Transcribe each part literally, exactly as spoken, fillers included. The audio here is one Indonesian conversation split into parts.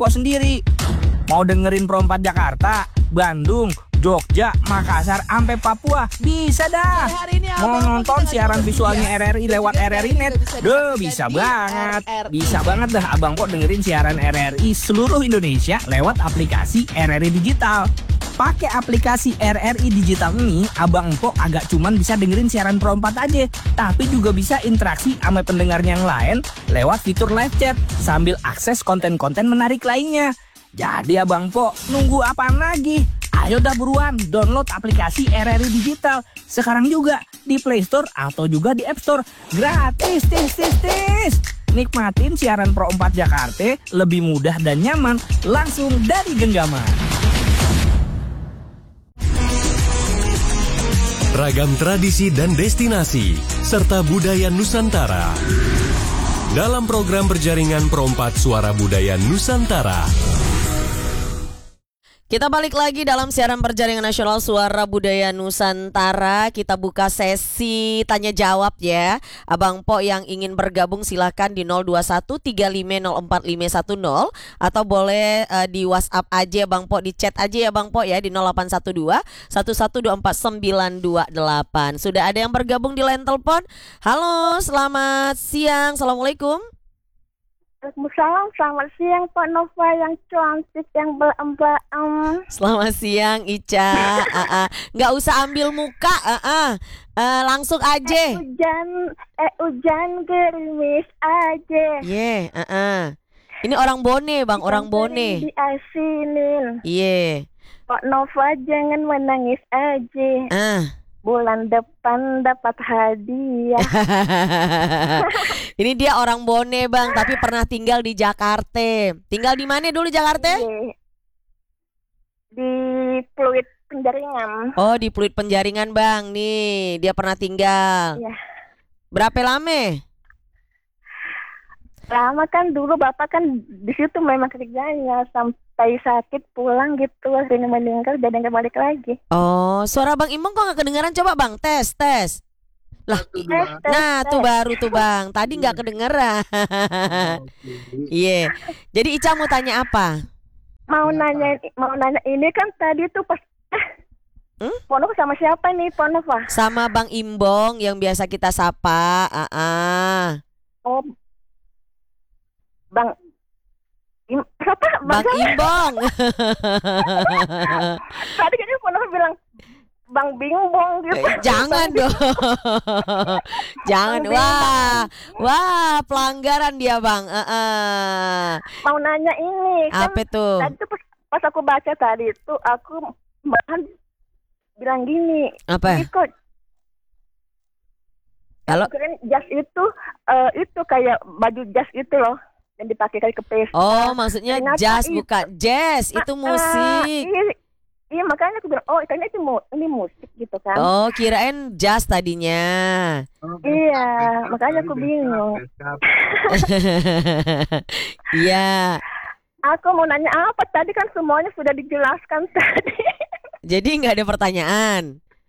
Po sendiri. Mau dengerin Pro empat Jakarta, Bandung, Jogja, Makassar, sampai Papua, bisa dah. Mau nonton siaran visualnya R R I lewat R R I Net, duh bisa banget. Bisa banget dah Abang Po dengerin siaran R R I seluruh Indonesia lewat aplikasi R R I Digital. Pakai aplikasi R R I Digital ini, Abang Po agak cuman bisa dengerin siaran Pro empat aja, tapi juga bisa interaksi sama pendengar yang lain lewat fitur live chat sambil akses konten-konten menarik lainnya. Jadi Abang Po, nunggu apaan lagi? Ayo dah buruan download aplikasi R R I Digital sekarang juga di Play Store atau juga di App Store. Gratis, tis, tis, tis. Nikmatin siaran Pro empat Jakarta lebih mudah dan nyaman langsung dari genggaman. Ragam tradisi dan destinasi serta budaya Nusantara dalam program berjaringan Pro empat Suara Budaya Nusantara. Kita balik lagi dalam siaran Perjaringan Nasional Suara Budaya Nusantara. Kita buka sesi tanya jawab ya. Abang Po yang ingin bergabung silahkan di nol dua satu tiga lima nol empat lima satu nol atau boleh uh, di WhatsApp aja Bang Po, di chat aja ya Bang Po ya di nol delapan satu dua satu satu dua empat sembilan dua delapan. Sudah ada yang bergabung di line telepon. Halo, selamat siang. Assalamualaikum. Waalaikumsalam, selamat siang Pak Nova yang cantik, yang mbak-mbak. Um. Selamat siang Ica. uh, uh. Nggak usah ambil muka, uh, uh. Uh, langsung aja. Eh hujan, eh hujan gerimis aja. Iya, yeah, uh, uh. Ini orang Bone bang, orang Bone. Diasinin. Iya. Yeah. Pak Nova jangan menangis aja. Uh. Bulan depan dapat hadiah. Ini dia orang Bone bang, tapi pernah tinggal di Jakarta. Tinggal di mana dulu Jakarta? Di, di Pluit Penjaringan. Oh di Pluit Penjaringan bang, nih dia pernah tinggal. Iya. Berapa lama? Lama kan dulu bapak kan di situ memang kerjanya sampai sakit pulang gitu, akhirnya meninggal jadi nggak balik lagi. Oh, suara Bang Imbong kok nggak kedengeran? Coba Bang tes tes. Lah, tes, tes, nah tes. tuh baru tuh Bang. Tadi nggak kedengeran. Iya. Yeah. Jadi Ica mau tanya apa? Mau nanya, mau nanya ini kan tadi tuh pas. Hmm? Ponova sama siapa nih Ponova? Sama Bang Imbong yang biasa kita sapa. Ah, ah. Oh. Bang Im, siapa? Bang, Bang Imbong. Tadi kan Ponova bilang Bang Bingbong gitu. Eh, jangan dong. Jangan. Wah. Wah, pelanggaran dia, Bang. Uh, uh. Mau nanya ini kan. Apa tuh? Tadi tuh pas, pas aku baca tadi itu aku bahkan bilang gini. Apa? Kok Halo. keren jas itu uh, itu kayak baju jas itu loh yang dipakai kayak ke pesta. Oh, maksudnya ternyata jazz itu, bukan jazz, itu musik. Uh, iya, iya, makanya aku bilang, oh ternyata itu mu, ini musik gitu kan. Oh, kirain jazz tadinya. Oh, iya, makanya aku bingung. Iya. Aku mau nanya apa? Tadi kan semuanya sudah dijelaskan tadi. Jadi nggak ada pertanyaan.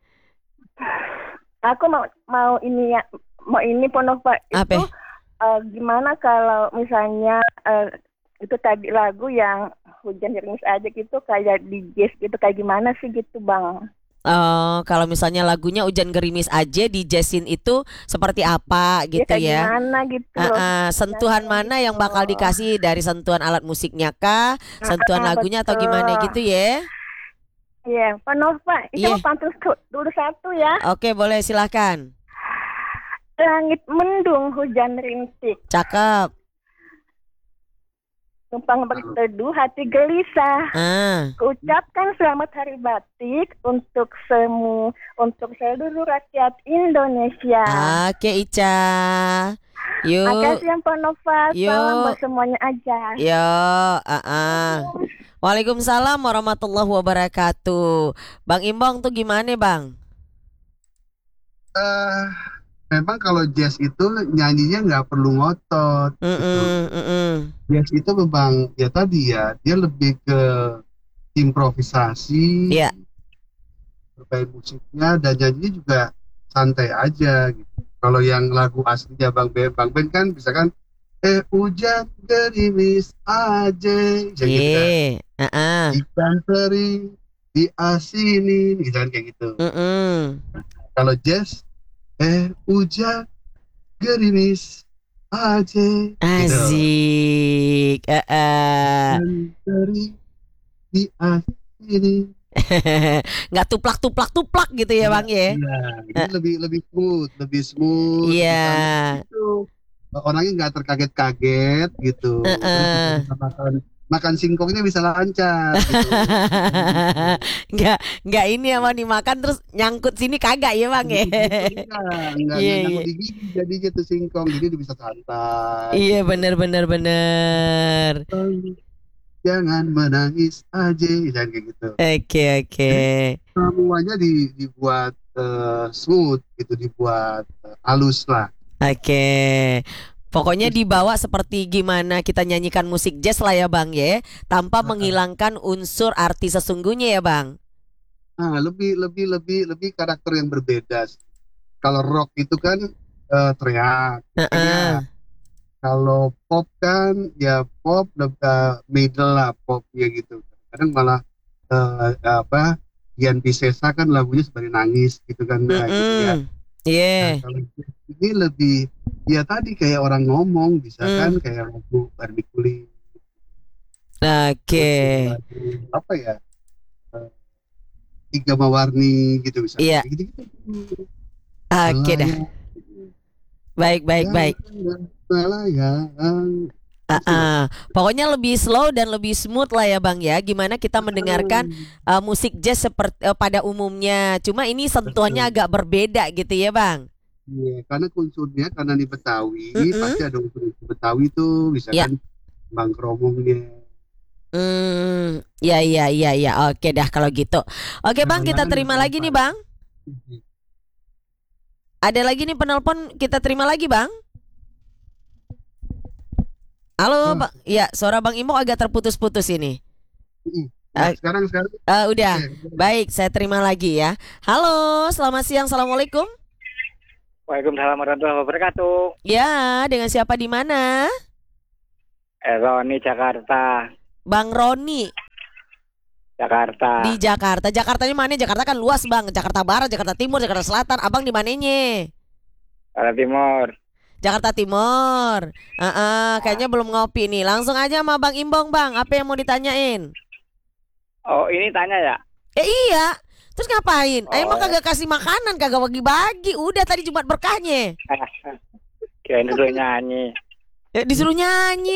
Aku mau mau ini ya, mau ini Ponova itu. Apa? Uh, gimana kalau misalnya uh, itu tadi lagu yang hujan gerimis aja gitu kayak di jazz gitu, kayak gimana sih gitu Bang? Oh, kalau misalnya lagunya hujan gerimis aja di jazzin itu seperti apa gitu ya? Ya gimana gitu. Uh, uh, sentuhan mana yang bakal dikasih dari sentuhan alat musiknya kah? Sentuhan uh, lagunya betul. Atau gimana gitu ya? Iya, yeah. Ponova, itu yeah. pantun dulu satu ya. Oke, boleh silakan. Langit mendung, hujan rintik. Cakep. Numpang berteduh, hati gelisah. Ah. Ucapkan selamat hari batik untuk semu, untuk seluruh rakyat Indonesia. Oke, Ica. Yuk. Makasih yang Ponova. Salam buat semuanya aja. Yo, uh -uh. Waalaikumsalam warahmatullahi wabarakatuh. Bang Imbong tuh gimana Bang? Uh, memang kalau jazz itu nyanyinya nggak perlu ngotot. Mm -mm, gitu. mm -mm. Jazz itu memang ya tadi ya dia lebih ke improvisasi, yeah. berbagai musiknya dan nyanyinya juga santai aja gitu. Kalau yang lagu aslinya Bang Ben, Bang Ben kan misalkan Eh hujan gerimis aja, bisa gitu kan. Iya. Heeh. Ikan teri diasinin, gitu kan kayak gitu. Mm-mm. Kalau jazz, eh hujan gerimis aja, gitu. Asik. Heeh. Ikan teri diasinin. Nggak tuplak-tuplak-tuplak gitu ya Bang ya. Nah, ini lebih lebih smooth, lebih smooth. Iya. Misalnya gitu. Orangnya nggak terkaget-kaget gitu. Terus Heeh. bisa makan makan singkongnya bisa lancar gitu. Nggak nggak ini apa dimakan terus nyangkut sini kagak ya Bang ya. Enggak, enggak Iya nyangkut iya. di gigi jadi gitu singkong, jadi dia bisa santai. Iya bener bener bener. Jangan menangis aja, dan kayak gitu. Oke oke. Semuanya di, dibuat eh, smooth gitu, dibuat eh, halus lah. Oke. Pokoknya dibawa seperti gimana kita nyanyikan musik jazz lah ya Bang ya, tanpa menghilangkan unsur arti sesungguhnya ya Bang. Nah, lebih lebih lebih lebih karakter yang berbeda. Kalau rock itu kan eh, teriak, Heeh. teriak. Kalau pop kan ya pop uh, middle lah pop ya gitu. Kadang malah uh, apa Dian Piscesa kan lagunya seperti nangis gitu kan, nah, gitu ya. Mm-mm. Iya. Nah, kalau ini lebih ya tadi kayak orang ngomong bisa kan Mm. kayak lagu Barbie Kulit. Oke. Lagu apa ya? Uh, Tiga Mawarni gitu bisa. Iya. Gitu gitu. Oke dah. Baik baik baik. Melayang. Ah, ah. Pokoknya lebih slow dan lebih smooth lah ya Bang ya. Gimana kita mendengarkan uh, musik jazz seperti uh, pada umumnya. Cuma ini sentuhannya agak berbeda gitu ya Bang. Iya, karena unsurnya karena di Betawi Mm-mm. pasti ada unsur Betawi tuh, Ya. misalkan Bang Kromongnya. Hmm, ya ya ya ya. Oke dah kalau gitu. Oke Bang, kita terima lagi nih Bang. Ada lagi nih penelpon, kita terima lagi Bang. Halo, Hmm. Pak. Ya, suara Bang Imo agak terputus-putus ini. Nah, Eh, sekarang sekarang Eh, udah. eh, Baik, saya terima lagi ya. Halo, selamat siang. Assalamualaikum. Waalaikumsalam warahmatullahi wabarakatuh. Ya, dengan siapa di mana? Eroni Jakarta. Bang Roni Jakarta. di Jakarta. Jakartanya mana? Jakarta kan luas, Bang. Jakarta Barat, Jakarta Timur, Jakarta Selatan. Abang di mananya? Jakarta Timur. Jakarta Timur. Heeh, kayaknya belum ngopi nih. Langsung aja sama Bang Imbong, Bang. Apa yang mau ditanyain? Oh, ini tanya ya? Eh iya. Terus ngapain? Oh. Emang kagak kasih makanan, kagak bagi-bagi. Udah tadi Jumat berkahnya. Kirain dulu nyanyi. Eh, disuruh nyanyi.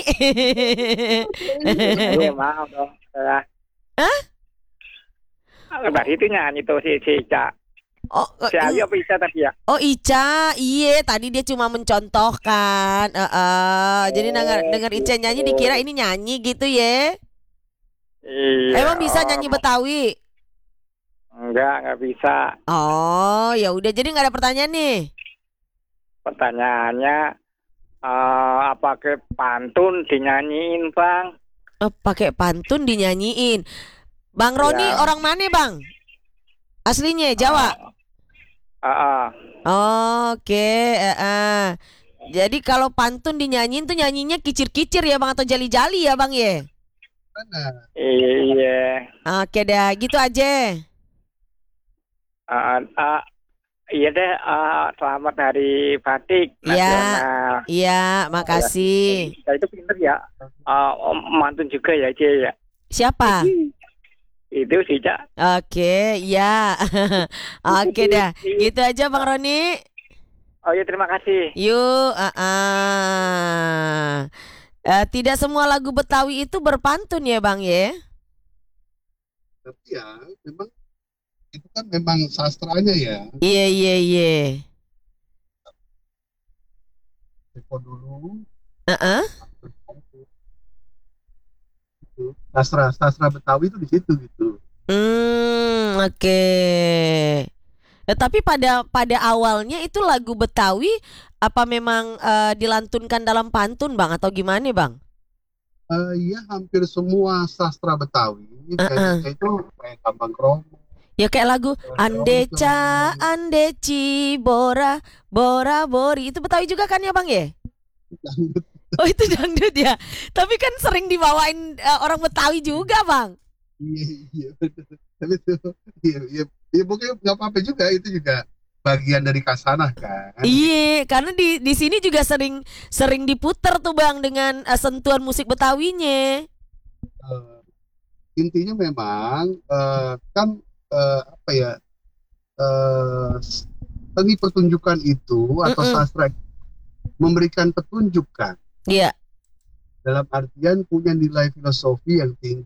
Aduh, maaf dong. Salah. Hah? Tadi itu nyanyi tuh si si Ica. Oh, Si Ayu apa Ica tadi ya? oh Ica, iye tadi dia cuma mencontohkan. Eh, eh, jadi denger denger Ica nyanyi dikira ini nyanyi gitu ya. Iya. Emang bisa nyanyi Betawi? Enggak, enggak bisa. Oh, ya udah jadi nggak ada pertanyaan nih. Pertanyaannya eh apa ke pantun dinyanyiin, Bang? Oh, pakai pantun dinyanyiin. Bang Roni Ya. orang mana, Bang? Aslinya Jawa. Ah, ah. Oke, eh, eh. Jadi kalau pantun dinyanyiin tuh nyanyinya kicir-kicir ya Bang atau jali-jali ya Bang ya? mana? Iya. Oke dah, gitu aja. Ah, ah. Iya deh, ah, selamat Hari Batik Iya. Nasional. Iya, makasih. Ya, itu pinter ya. Ah, om mantun juga ya, Cie ya. Siapa? Itu sih, Cak. Oke, ya. Oke dah. Gitu aja Bang Roni. Oh ya, terima kasih. Yuk, ah, ah. Eh, tidak semua lagu Betawi itu berpantun ya Bang ya? Tapi ya memang itu kan memang sastranya ya. Iya, iya, iya. Tempo dulu. Heeh. Gitu. Sastra sastra Betawi itu di situ gitu. Hmm, oke. Ya, tapi pada pada awalnya itu lagu Betawi apa memang eh, dilantunkan dalam pantun Bang atau gimana Bang? Eh ya hampir semua sastra Betawi Uh-uh. kayak itu kayak Kambang Kromong. Ya kayak lagu Andeca, Andeci, Bora, Bora, Bori itu Betawi juga kan ya Bang ya? Oh itu dangdut ya. Tapi kan sering dibawain eh, orang Betawi juga bang. Iya, iya betul. Tapi itu, iya, iya, iya pokoknya nggak apa-apa juga, itu juga bagian dari kasanah kan. Iya, karena di di sini juga sering sering diputer tuh bang dengan eh, sentuhan musik Betawinya. Eh, intinya memang eh, kan eh, apa ya eh, seni pertunjukan itu atau Mm-mm. sastra memberikan petunjuk kan, Iya. dalam artian punya nilai filosofi yang tinggi.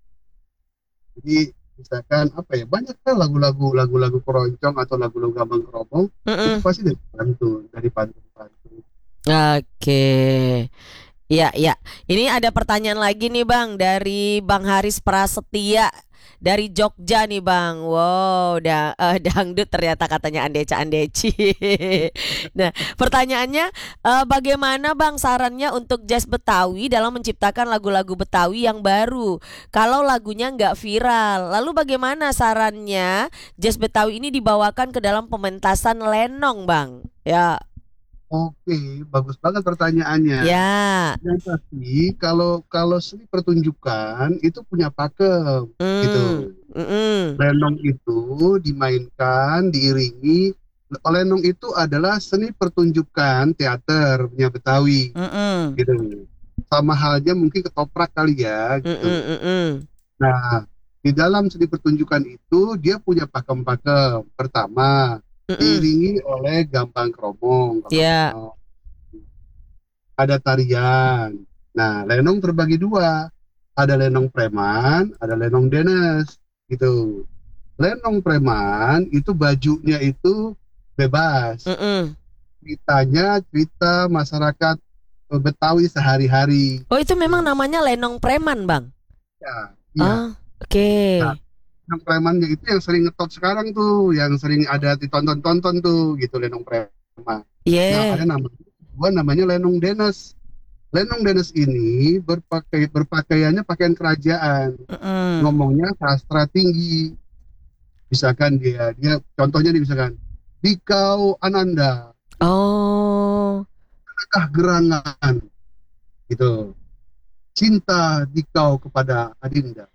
Jadi misalkan apa ya, banyak kan lagu-lagu lagu-lagu keroncong atau lagu-lagu gambang kromong itu Mm-mm. pasti dari pantun, dari pantun-pantun. Oke. Ya, ya. Ini ada pertanyaan lagi nih Bang dari Bang Haris Prasetya dari Jogja nih Bang. Wow, da, eh, dangdut ternyata katanya Andeca Andeci. Nah, pertanyaannya eh, bagaimana Bang sarannya untuk jazz Betawi dalam menciptakan lagu-lagu Betawi yang baru? Kalau lagunya nggak viral, lalu bagaimana sarannya jazz Betawi ini dibawakan ke dalam pementasan lenong Bang? Ya, Oke, bagus banget pertanyaannya. ya. Yang pasti kalau kalau seni pertunjukan itu punya pakem Hmm, gitu. mm-mm, Lenong itu dimainkan, diiringi. Lenong itu adalah seni pertunjukan teater punya Betawi mm-mm, gitu. Sama halnya mungkin ketoprak kali ya gitu. mm-mm, mm-mm, Nah, di dalam seni pertunjukan itu dia punya pakem-pakem. Pertama, mm-mm. diiringi oleh gambang kromong. Kalau Ya. lenong. Ada tarian. Nah, lenong terbagi dua. Ada lenong preman, ada lenong denes gitu. Lenong preman itu bajunya itu bebas. Mm-mm. Ceritanya cerita masyarakat eh, Betawi sehari-hari. Oh itu memang namanya lenong preman Bang? Ya, iya. Ah, oke. Nah, lenong premannya itu yang sering ngetop sekarang tuh, yang sering ada ditonton-tonton tuh gitu, lenong preman. Nah, ada Yeah. nama gua namanya lenong denes. Lenong denes ini berpakai berpakaiannya pakaian kerajaan, Mm-mm. ngomongnya sastra tinggi. Misalkan dia dia contohnya nih, misalkan Dikau Ananda, Oh. Adakah gerangan gitu. Cinta Dikau kepada Adinda.